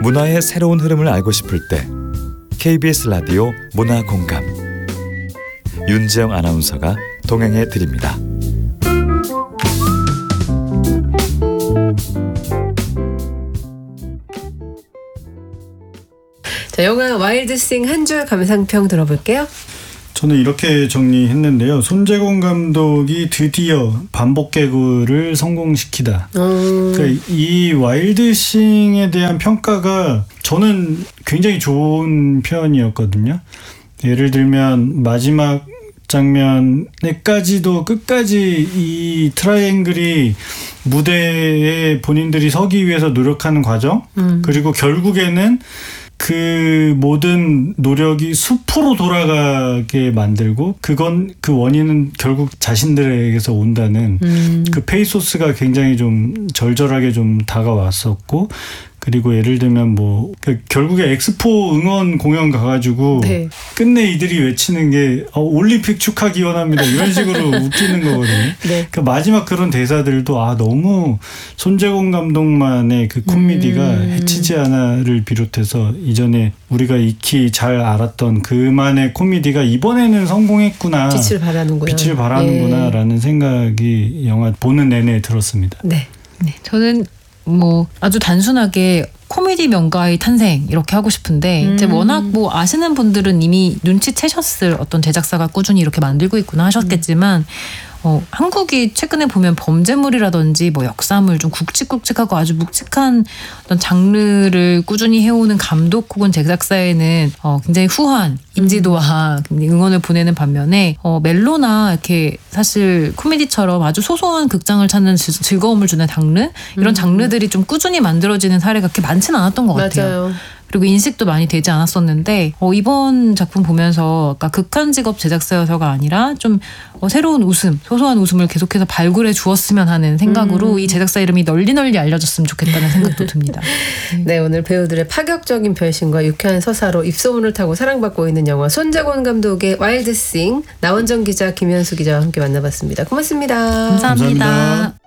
문화의 새로운 흐름을 알고 싶을 때 KBS 라디오 문화공감 윤지영 아나운서가 동행해 드립니다. 자, 영화 와일드싱 한 줄 감상평 들어볼게요. 저는 이렇게 정리했는데요. 손재공 감독이 드디어 반복 개그를 성공시키다. 그러니까 이 와일드싱에 대한 평가가 저는 굉장히 좋은 편이었거든요. 예를 들면 마지막 장면에까지도 끝까지 이 트라이앵글이 무대에 본인들이 서기 위해서 노력하는 과정, 그리고 결국에는 그 모든 노력이 수포로 돌아가게 만들고 그건 그 원인은 결국 자신들에게서 온다는 그 페이소스가 굉장히 좀 절절하게 좀 다가왔었고, 그리고 예를 들면 뭐 결국에 엑스포 응원 공연 가가지고 네. 끝내 이들이 외치는 게 올림픽 축하 기원합니다 이런 식으로 웃기는 거거든요. 네. 그 마지막 그런 대사들도 너무 손재공 감독만의 그 코미디가 해치지 않아를 비롯해서 이전에 우리가 익히 잘 알았던 그만의 코미디가 이번에는 성공했구나. 빛을 발하는구나. 라는 생각이 영화 보는 내내 들었습니다. 네. 저는 뭐 아주 단순하게 코미디 명가의 탄생 이렇게 하고 싶은데 이제 워낙 뭐 아시는 분들은 이미 눈치채셨을 어떤 제작사가 꾸준히 이렇게 만들고 있구나 하셨겠지만 한국이 최근에 보면 범죄물이라든지 뭐 역사물 좀 굵직굵직하고 아주 묵직한 어떤 장르를 꾸준히 해오는 감독 혹은 제작사에는 굉장히 후한 인지도와 응원을 보내는 반면에 멜로나 이렇게 사실 코미디처럼 아주 소소한 극장을 찾는 즐거움을 주는 장르 이런 장르들이 좀 꾸준히 만들어지는 사례가 그렇게 많지는 않았던 것 같아요. 맞아요. 그리고 인식도 많이 되지 않았었는데 이번 작품 보면서 아까 극한 직업 제작사여서가 아니라 좀 새로운 웃음, 소소한 웃음을 계속해서 발굴해 주었으면 하는 생각으로 이 제작사 이름이 널리 알려졌으면 좋겠다는 생각도 듭니다. 네, 오늘 배우들의 파격적인 변신과 유쾌한 서사로 입소문을 타고 사랑받고 있는 영화 손재공 감독의 와일드싱, 나원정 기자, 김현수 기자와 함께 만나봤습니다. 고맙습니다. 감사합니다.